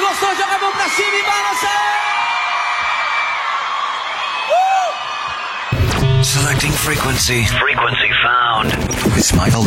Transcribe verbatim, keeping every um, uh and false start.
gostou, joga a mão pra cima e balança! Uh! Selecting frequency. Frequency found. With Michael